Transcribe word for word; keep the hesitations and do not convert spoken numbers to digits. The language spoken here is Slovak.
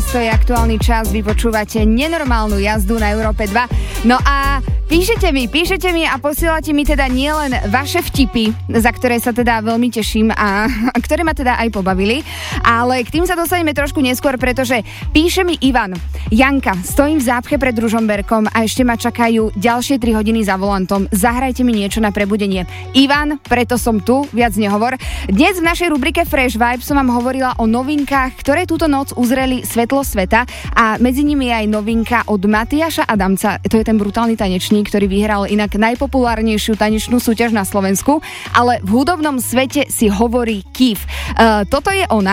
to je aktuálny čas, vy počúvate nenormálnu jazdu na Európe dva. No a píšete mi, píšete mi a posielate mi teda nielen vaše vtipy, za ktoré sa teda veľmi teším a, a ktoré ma teda aj pobavili, ale k tým sa dostaneme trošku neskôr, pretože píše mi Ivan: Janka, stojím v zápche pred Ružomberkom a ešte ma čakajú ďalšie tri hodiny za volantom. Zahrajte mi niečo na prebudenie. Ivan, preto som tu, viac nehovor. Dnes v našej rubrike Fresh Vibe som vám hovorila o novinkách, ktoré túto noc uzreli svetlo sveta a medzi nimi je aj novinka od Matiáša Adamca. To je ten brutálny tanečník, ktorý vyhral inak najpopulárnejšiu tanečnú súťaž na Slovensku, ale v hudobnom svete si hovorí Kif. Uh, toto je ona